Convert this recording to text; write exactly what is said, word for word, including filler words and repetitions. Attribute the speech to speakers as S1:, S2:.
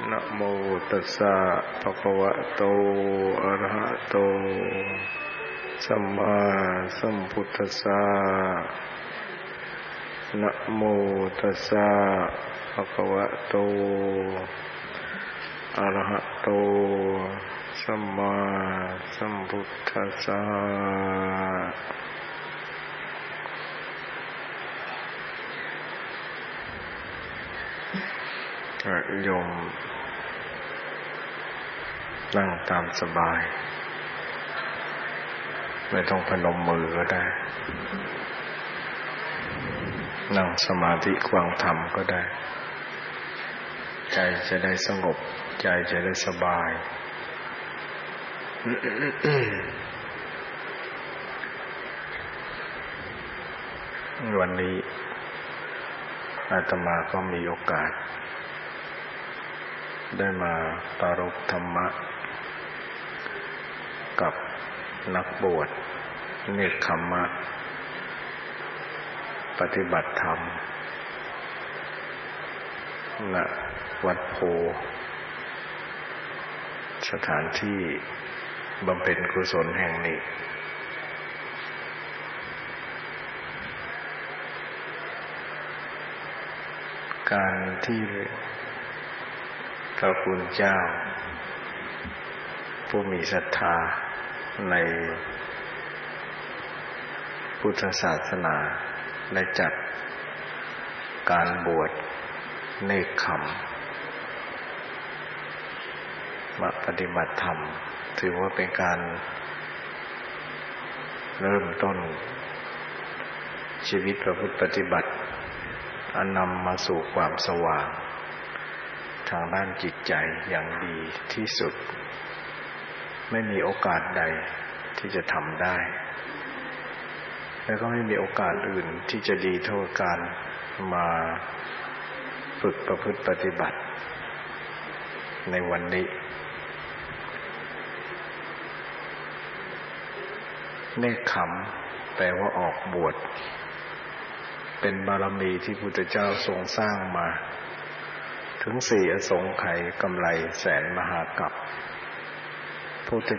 S1: นะโมตัสสะภะคะวะโตอะระหะโตสัมมาสัมพุทธัสสะนะโมตัสสะภะคะวะโตอะระหะโตสัมมาสัมพุทธัสสะโยมนั่งตามสบายไม่ต้องพนมมือก็ได้นั่งสมาธิฟังธรรมก็ได้ใจจะได้สงบใจจะได้สบาย วันนี้อาตมาก็มีโอกาสได้มาปรารภธรรมะกับนักบวชเนกขัมมะปฏิบัติธรรมณวัดโพสถานที่บำเพ็ญกุศลแห่งนี้การที่พระคุณเจ้าผู้มีศรัทธาในพุทธศาสนาได้จัดการบวชเนกขัมมาปฏิบัติธรรมถือว่าเป็นการเริ่มต้นชีวิตประพฤติปฏิบัติอันนำมาสู่ความสว่างทางด้านจิตใจอย่างดีที่สุดไม่มีโอกาสใดที่จะทำได้และก็ไม่มีโอกาสอื่นที่จะดีเท่าการมาฝึกประพฤติปฏิบัติในวันนี้เนกขัมแปลว่าออกบวชเป็นบารมีที่พุทธเจ้าทรงสร้างมาถึงสี่อสงไขยกำไรแสนมหากัปพระพุทธ